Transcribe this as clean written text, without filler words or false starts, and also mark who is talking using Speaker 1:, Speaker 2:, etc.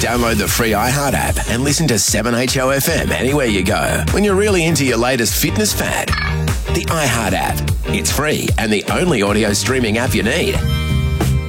Speaker 1: Download the free iHeart app and listen to 7HOFM anywhere you go when you're really into your latest fitness fad. The iHeart app. It's free and the only audio streaming app you need.